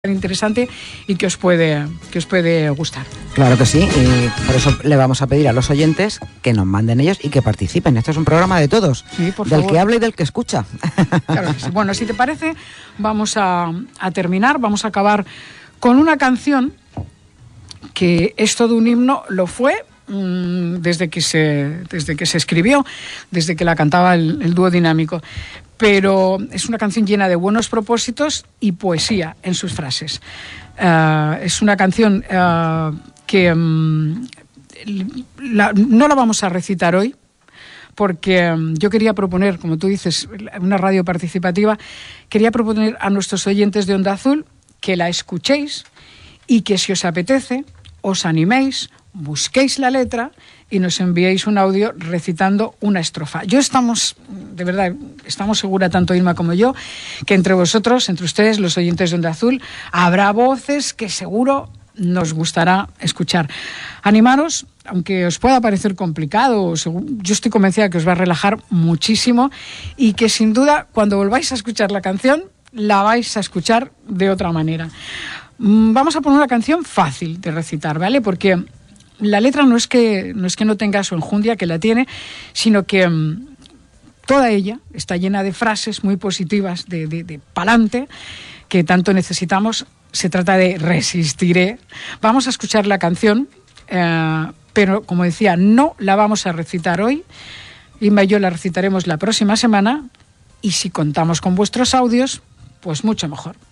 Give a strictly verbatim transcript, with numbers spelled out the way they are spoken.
interesante y que os puede que os puede gustar. Claro que sí, y por eso le vamos a pedir a los oyentes que nos manden ellos y que participen. Esto es un programa de todos, sí, por del favor. Que habla y del que escucha. Claro que sí. Bueno, si te parece, vamos a, a terminar, vamos a acabar con una canción que es todo un himno, lo fue mmm, desde que se desde que se escribió, desde que la cantaba el, el dúo dinámico. Pero es una canción llena de buenos propósitos y poesía en sus frases. Uh, es una canción uh, que um, la, no la vamos a recitar hoy, porque um, yo quería proponer, como tú dices, una radio participativa, quería proponer a nuestros oyentes de Onda Azul que la escuchéis y que si os apetece, os animéis, busquéis la letra y nos enviéis un audio recitando una estrofa. Yo estamos, de verdad, estamos segura, tanto Irma como yo, que entre vosotros, entre ustedes, los oyentes de Onda Azul, habrá voces que seguro nos gustará escuchar. Animaros, aunque os pueda parecer complicado, yo estoy convencida que os va a relajar muchísimo y que sin duda, cuando volváis a escuchar la canción, la vais a escuchar de otra manera. Vamos a poner una canción fácil de recitar, ¿vale? Porque la letra no es que no es que no tenga su enjundia, que la tiene, sino que um, toda ella está llena de frases muy positivas, de, de, de pa'lante, que tanto necesitamos. Se trata de Resistiré. Vamos a escuchar la canción, eh, pero como decía, no la vamos a recitar hoy. Inma y yo la recitaremos la próxima semana, y si contamos con vuestros audios, pues mucho mejor.